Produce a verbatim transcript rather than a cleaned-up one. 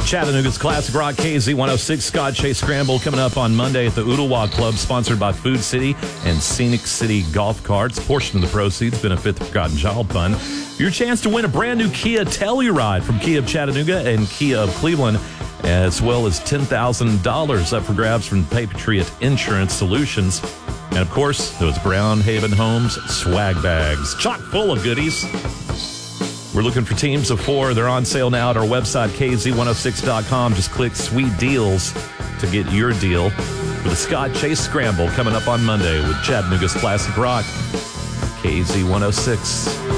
Chattanooga's Classic Rock K Z one oh six Scott Chase Scramble coming up on Monday at the Ooltewah Club, sponsored by Food City and Scenic City Golf Carts. A portion of the proceeds benefit the Forgotten Child Fund. Your chance to win a brand new Kia Telluride from Kia of Chattanooga and Kia of Cleveland, as well as ten thousand dollars up for grabs from Patriot Insurance Solutions. And, of course, those Brown Haven Homes swag bags, chock full of goodies. We're looking for teams of four. They're on sale now at our website, K Z one oh six dot com. Just click Sweet Deals to get your deal for the Scott Chase Scramble coming up on Monday with Chattanooga's Classic Rock, K Z one oh six.